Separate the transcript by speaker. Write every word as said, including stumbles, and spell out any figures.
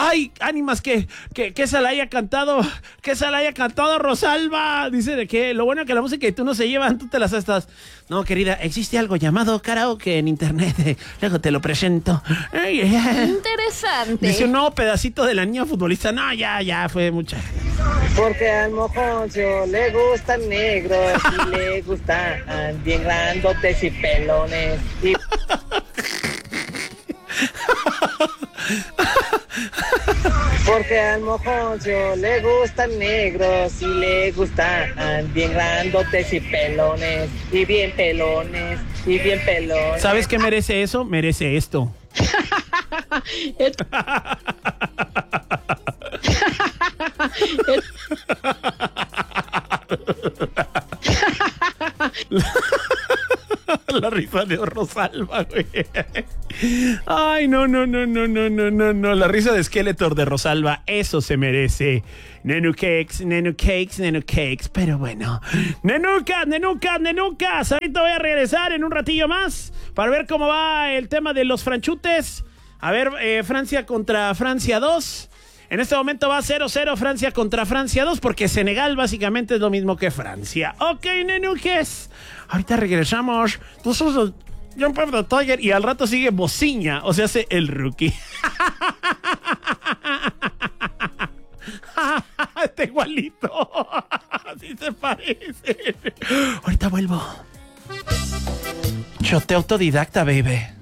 Speaker 1: ay, ánimas que, que, que esa la haya cantado, que esa la haya cantado Rosalba. Dice de que lo bueno es que la música y tú no se llevan, tú te las estás. No, querida, existe algo llamado karaoke en internet. Luego te lo presento. Ay, ay, ay.
Speaker 2: Interesante.
Speaker 1: Dice un nuevo pedacito de la niña futbolista. No, ya, ya, fue mucha.
Speaker 3: Porque al mojoncio le gustan negros y le gustan bien grandotes y pelones. Y... Porque al mojoncio le gustan negros y le gustan bien grandotes y pelones. Y bien pelones, y bien pelones.
Speaker 1: ¿Sabes qué merece eso? Merece esto. La risa de Rosalba, güey. Ay, no, no, no, no, no, no, no, no. La risa de Skeletor de Rosalba, eso se merece. Nenu cakes, nenu cakes, nenu cakes. Pero bueno. Nenucas, nenucas, nenucas. Ahorita voy a regresar en un ratillo más para ver cómo va el tema de los franchutes. A ver, eh, Francia contra Francia dos. En este momento va cero cero Francia contra Francia dos, porque Senegal básicamente es lo mismo que Francia. Ok, nenuques. Ahorita regresamos. Tú sos John Pablo Tiger y al rato sigue Bociña, o sea, hace el rookie. Está igualito. Así se parece. Ahorita vuelvo. Choteo autodidacta, baby.